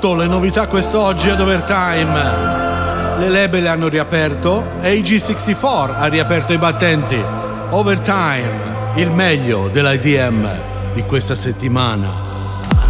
8 le novità quest'oggi ad Overtime. Le label hanno riaperto e AG64 ha riaperto i battenti. Overtime, il meglio dell'IDM di questa settimana.